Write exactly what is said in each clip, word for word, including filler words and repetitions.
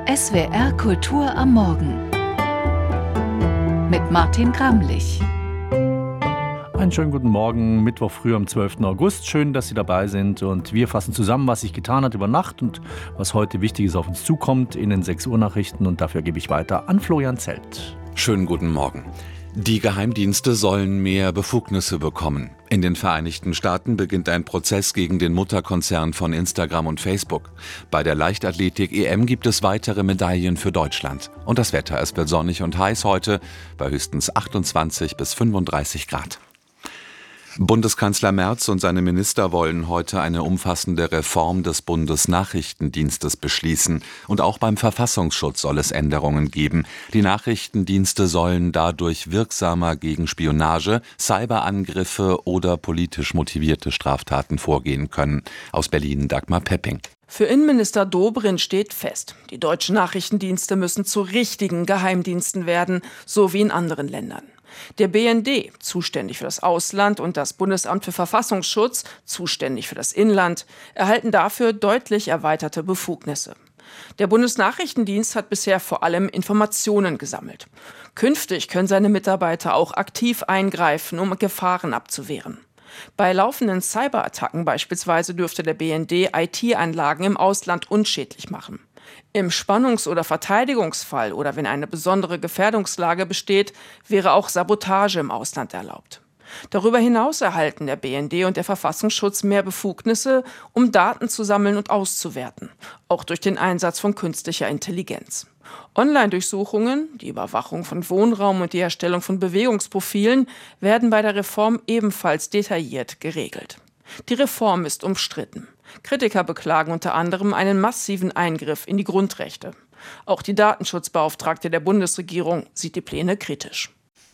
S W R Kultur am Morgen mit Martin Gramlich. Einen schönen guten Morgen, Mittwoch früh am zwölften August. Schön, dass Sie dabei sind und wir fassen zusammen, was sich getan hat über Nacht und was heute Wichtiges auf uns zukommt in den sechs Uhr Nachrichten, und dafür gebe ich weiter an Florian Zelt. Schönen guten Morgen. Die Geheimdienste sollen mehr Befugnisse bekommen. In den Vereinigten Staaten beginnt ein Prozess gegen den Mutterkonzern von Instagram und Facebook. Bei der Leichtathletik-E M gibt es weitere Medaillen für Deutschland. Und das Wetter, es wird sonnig und heiß heute bei höchstens achtundzwanzig bis fünfunddreißig Grad. Bundeskanzler Merz und seine Minister wollen heute eine umfassende Reform des Bundesnachrichtendienstes beschließen. Und auch beim Verfassungsschutz soll es Änderungen geben. Die Nachrichtendienste sollen dadurch wirksamer gegen Spionage, Cyberangriffe oder politisch motivierte Straftaten vorgehen können. Aus Berlin Dagmar Pepping. Für Innenminister Dobrindt steht fest, die deutschen Nachrichtendienste müssen zu richtigen Geheimdiensten werden, so wie in anderen Ländern. Der B N D, zuständig für das Ausland, und das Bundesamt für Verfassungsschutz, zuständig für das Inland, erhalten dafür deutlich erweiterte Befugnisse. Der Bundesnachrichtendienst hat bisher vor allem Informationen gesammelt. Künftig können seine Mitarbeiter auch aktiv eingreifen, um Gefahren abzuwehren. Bei laufenden Cyberattacken beispielsweise dürfte der B N D I T-Anlagen im Ausland unschädlich machen. Im Spannungs- oder Verteidigungsfall oder wenn eine besondere Gefährdungslage besteht, wäre auch Sabotage im Ausland erlaubt. Darüber hinaus erhalten der B N D und der Verfassungsschutz mehr Befugnisse, um Daten zu sammeln und auszuwerten, auch durch den Einsatz von künstlicher Intelligenz. Online-Durchsuchungen, die Überwachung von Wohnraum und die Erstellung von Bewegungsprofilen werden bei der Reform ebenfalls detailliert geregelt. Die Reform ist umstritten. Kritiker beklagen unter anderem einen massiven Eingriff in die Grundrechte. Auch die Datenschutzbeauftragte der Bundesregierung sieht die Pläne kritisch.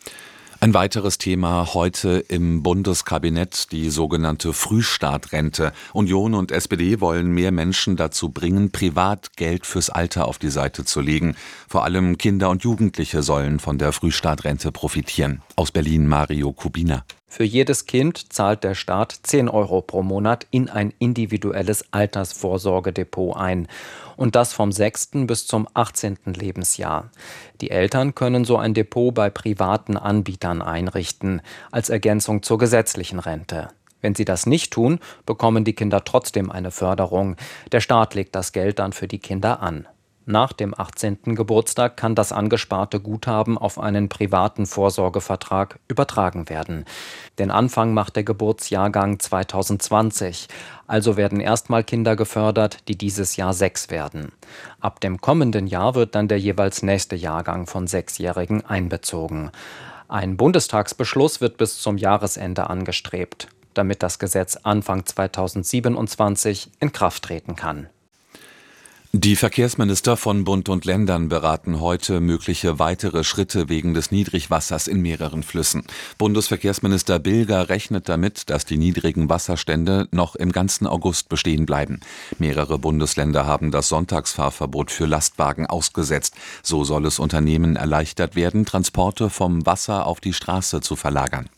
Ein weiteres Thema heute im Bundeskabinett, die sogenannte Frühstartrente. Union und S P D wollen mehr Menschen dazu bringen, privat Geld fürs Alter auf die Seite zu legen. Vor allem Kinder und Jugendliche sollen von der Frühstartrente profitieren. Aus Berlin Mario Kubina. Für jedes Kind zahlt der Staat zehn Euro pro Monat in ein individuelles Altersvorsorgedepot ein. Und das vom sechsten bis zum achtzehnten Lebensjahr. Die Eltern können so ein Depot bei privaten Anbietern einrichten, als Ergänzung zur gesetzlichen Rente. Wenn sie das nicht tun, bekommen die Kinder trotzdem eine Förderung. Der Staat legt das Geld dann für die Kinder an. Nach dem achtzehnten Geburtstag kann das angesparte Guthaben auf einen privaten Vorsorgevertrag übertragen werden. Den Anfang macht der Geburtsjahrgang zweitausendzwanzig. Also werden erstmal Kinder gefördert, die dieses Jahr sechs werden. Ab dem kommenden Jahr wird dann der jeweils nächste Jahrgang von Sechsjährigen einbezogen. Ein Bundestagsbeschluss wird bis zum Jahresende angestrebt, damit das Gesetz Anfang zweitausendsiebenundzwanzig in Kraft treten kann. Die Verkehrsminister von Bund und Ländern beraten heute mögliche weitere Schritte wegen des Niedrigwassers in mehreren Flüssen. Bundesverkehrsminister Bilger rechnet damit, dass die niedrigen Wasserstände noch im ganzen August bestehen bleiben. Mehrere Bundesländer haben das Sonntagsfahrverbot für Lastwagen ausgesetzt. So soll es Unternehmen erleichtert werden, Transporte vom Wasser auf die Straße zu verlagern.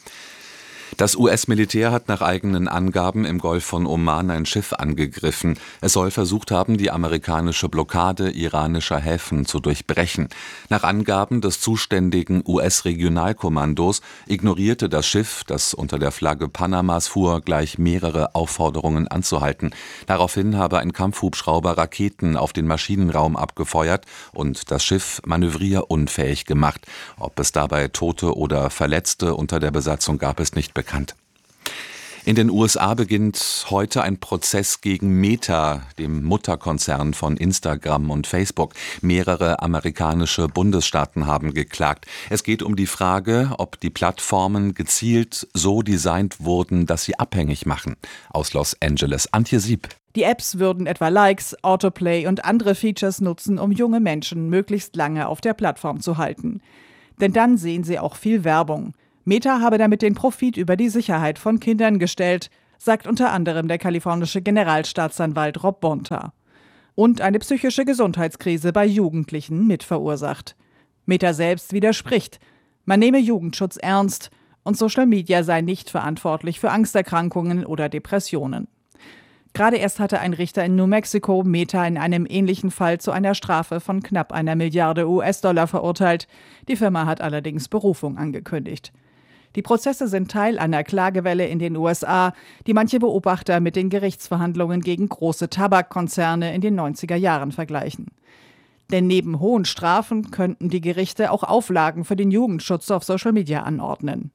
Das U S-Militär hat nach eigenen Angaben im Golf von Oman ein Schiff angegriffen. Es soll versucht haben, die amerikanische Blockade iranischer Häfen zu durchbrechen. Nach Angaben des zuständigen U S-Regionalkommandos ignorierte das Schiff, das unter der Flagge Panamas fuhr, gleich mehrere Aufforderungen anzuhalten. Daraufhin habe ein Kampfhubschrauber Raketen auf den Maschinenraum abgefeuert und das Schiff manövrierunfähig gemacht. Ob es dabei Tote oder Verletzte unter der Besatzung gab, ist nicht bekannt. In den U S A beginnt heute ein Prozess gegen Meta, dem Mutterkonzern von Instagram und Facebook. Mehrere amerikanische Bundesstaaten haben geklagt. Es geht um die Frage, ob die Plattformen gezielt so designt wurden, dass sie abhängig machen. Aus Los Angeles, Antje Sieb. Die Apps würden etwa Likes, Autoplay und andere Features nutzen, um junge Menschen möglichst lange auf der Plattform zu halten. Denn dann sehen sie auch viel Werbung. Meta habe damit den Profit über die Sicherheit von Kindern gestellt, sagt unter anderem der kalifornische Generalstaatsanwalt Rob Bonta. Und eine psychische Gesundheitskrise bei Jugendlichen mitverursacht. Meta selbst widerspricht. Man nehme Jugendschutz ernst und Social Media sei nicht verantwortlich für Angsterkrankungen oder Depressionen. Gerade erst hatte ein Richter in New Mexico Meta in einem ähnlichen Fall zu einer Strafe von knapp einer Milliarde U S-Dollar verurteilt. Die Firma hat allerdings Berufung angekündigt. Die Prozesse sind Teil einer Klagewelle in den U S A, die manche Beobachter mit den Gerichtsverhandlungen gegen große Tabakkonzerne in den neunziger Jahren vergleichen. Denn neben hohen Strafen könnten die Gerichte auch Auflagen für den Jugendschutz auf Social Media anordnen.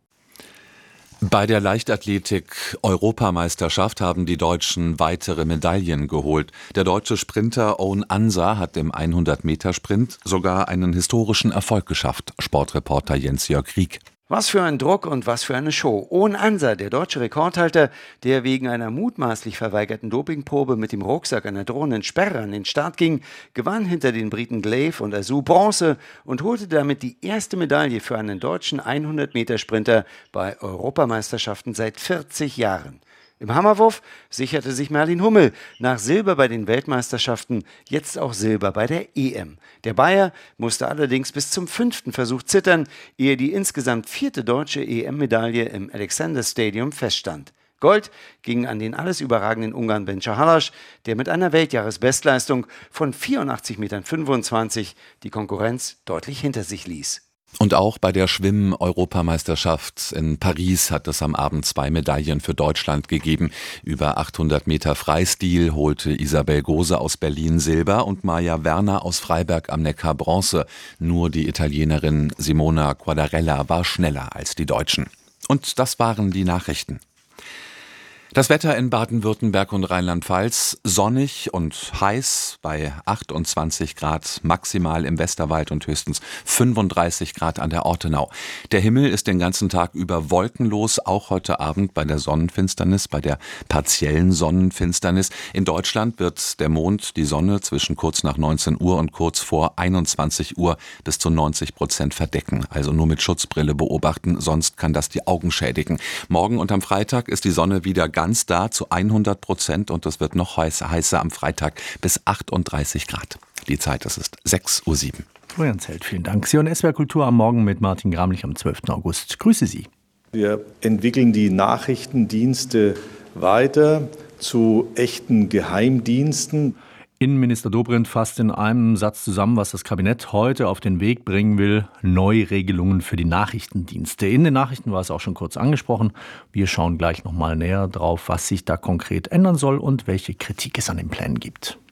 Bei der Leichtathletik-Europameisterschaft haben die Deutschen weitere Medaillen geholt. Der deutsche Sprinter Owen Ansa hat im hundert-Meter-Sprint sogar einen historischen Erfolg geschafft. Sportreporter Jens-Jörg Rieck. Was für ein Druck und was für eine Show. Owen Ansa, der deutsche Rekordhalter, der wegen einer mutmaßlich verweigerten Dopingprobe mit dem Rucksack einer drohenden Sperre an den Start ging, gewann hinter den Briten Glaive und Azu Bronze und holte damit die erste Medaille für einen deutschen hundert-Meter-Sprinter bei Europameisterschaften seit vierzig Jahren. Im Hammerwurf sicherte sich Merlin Hummel nach Silber bei den Weltmeisterschaften jetzt auch Silber bei der E M. Der Bayer musste allerdings bis zum fünften Versuch zittern, ehe die insgesamt vierte deutsche E M-Medaille im Alexander Stadium feststand. Gold ging an den alles überragenden Ungarn Bencha Halas, der mit einer Weltjahresbestleistung von vierundachtzig Komma fünfundzwanzig Metern die Konkurrenz deutlich hinter sich ließ. Und auch bei der Schwimm-Europameisterschaft in Paris hat es am Abend zwei Medaillen für Deutschland gegeben. Über achthundert Meter Freistil holte Isabel Gose aus Berlin Silber und Maja Werner aus Freiberg am Neckar Bronze. Nur die Italienerin Simona Quadarella war schneller als die Deutschen. Und das waren die Nachrichten. Das Wetter in Baden-Württemberg und Rheinland-Pfalz: sonnig und heiß bei achtundzwanzig Grad maximal im Westerwald und höchstens fünfunddreißig Grad an der Ortenau. Der Himmel ist den ganzen Tag über wolkenlos, auch heute Abend bei der Sonnenfinsternis, bei der partiellen Sonnenfinsternis. In Deutschland wird der Mond die Sonne zwischen kurz nach neunzehn Uhr und kurz vor einundzwanzig Uhr bis zu neunzig Prozent verdecken. Also nur mit Schutzbrille beobachten, sonst kann das die Augen schädigen. Morgen und am Freitag ist die Sonne wieder ganz Ganz da zu hundert Prozent und es wird noch heißer, heißer am Freitag bis achtunddreißig Grad. Die Zeit, das ist sechs Uhr sieben. Florian Zelt, vielen Dank. Sie und S W R Kultur am Morgen mit Martin Gramlich am zwölften August. Grüße Sie. Wir entwickeln die Nachrichtendienste weiter zu echten Geheimdiensten. Innenminister Dobrindt fasst in einem Satz zusammen, was das Kabinett heute auf den Weg bringen will: Neuregelungen für die Nachrichtendienste. In den Nachrichten war es auch schon kurz angesprochen. Wir schauen gleich noch mal näher drauf, was sich da konkret ändern soll und welche Kritik es an den Plänen gibt.